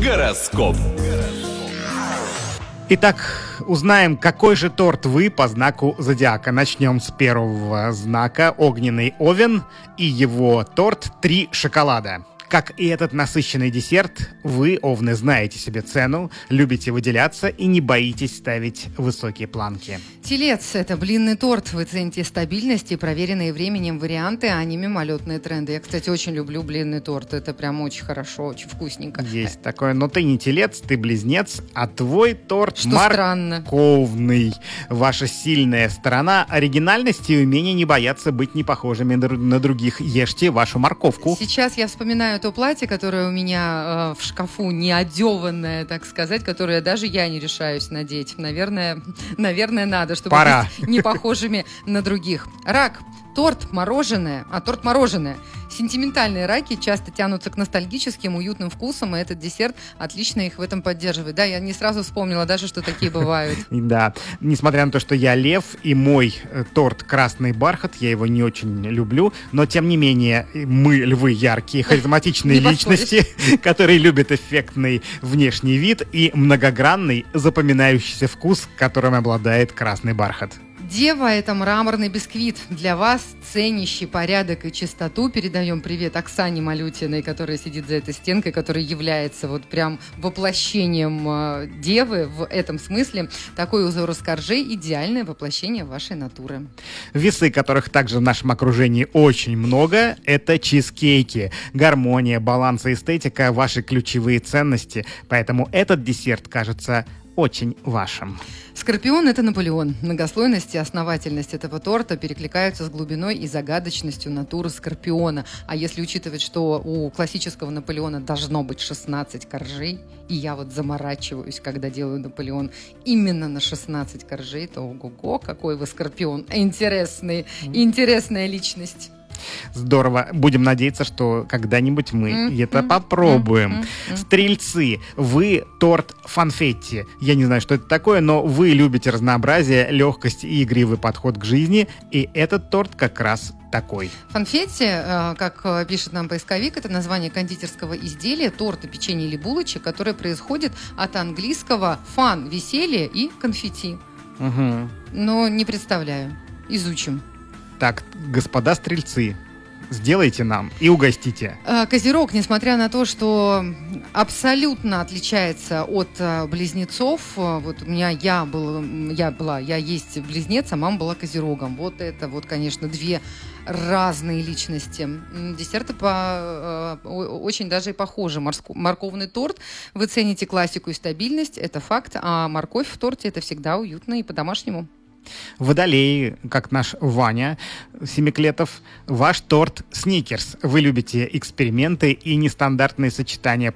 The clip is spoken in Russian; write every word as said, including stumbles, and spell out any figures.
Гороскоп. Итак, узнаем, какой же торт вы по знаку зодиака. Начнем с первого знака, огненный Овен, и его торт «Три шоколада». Как и этот насыщенный десерт, вы, овны, знаете себе цену, любите выделяться и не боитесь ставить высокие планки. Телец – это блинный торт. Вы цените стабильность и проверенные временем варианты, а не мимолетные тренды. Я, кстати, очень люблю блинный торт. Это прям очень хорошо, очень вкусненько. Есть такое. Но ты не телец, ты близнец, а твой торт Что морковный. Ваша сильная сторона – оригинальность и умение не бояться быть непохожими на других. Ешьте вашу морковку. Сейчас я вспоминаю то платье, которое у меня э, в шкафу, не одеванное, так сказать, которое даже я не решаюсь надеть. Наверное, наверное, надо, чтобы Пора. быть не похожими на других. Рак. Торт мороженое, а торт мороженое. Сентиментальные раки часто тянутся к ностальгическим, уютным вкусам, и этот десерт отлично их в этом поддерживает. Да, я не сразу вспомнила даже, что такие бывают. Да, несмотря на то, что я лев, и мой торт «Красный бархат», я его не очень люблю, но тем не менее мы, львы, яркие, харизматичные личности, которые любят эффектный внешний вид и многогранный, запоминающийся вкус, которым обладает «Красный бархат». Дева – это мраморный бисквит. Для вас, ценящий порядок и чистоту, передаем привет Оксане Малютиной, которая сидит за этой стенкой, которая является вот прям воплощением э, девы в этом смысле. Такой узор из коржей – идеальное воплощение вашей натуры. Весы, которых также в нашем окружении очень много, это чизкейки. Гармония, баланс и эстетика – ваши ключевые ценности, поэтому этот десерт кажется очень вашим. Скорпион – это Наполеон. Многослойность и основательность этого торта перекликаются с глубиной и загадочностью натуры Скорпиона. А если учитывать, что у классического Наполеона должно быть шестнадцать коржей, и я вот заморачиваюсь, когда делаю Наполеон именно на шестнадцать коржей, то ого-го, какой вы Скорпион. Интересный, интересная личность. Здорово. Будем надеяться, что когда-нибудь мы mm-hmm. это попробуем. Mm-hmm. Стрельцы, вы торт фанфетти. Я не знаю, что это такое, но вы любите разнообразие, легкость и игривый подход к жизни, и этот торт как раз такой. Фанфетти, как пишет нам поисковик, это название кондитерского изделия, торта, печенья или булочек, которое происходит от английского фан, веселье, и конфетти. Mm-hmm. Но не представляю. Изучим. Так, господа стрельцы, сделайте нам и угостите. Козерог, несмотря на то, что абсолютно отличается от близнецов, вот у меня я, был, я была, я есть близнец, а мама была козерогом. Вот это вот, конечно, две разные личности. Десерты по, очень даже и похожи. Морковный торт, вы цените классику и стабильность, это факт, а морковь в торте – это всегда уютно и по-домашнему. Водолеи, как наш Ваня Семиклетов, ваш торт сникерс. Вы любите эксперименты и нестандартные сочетания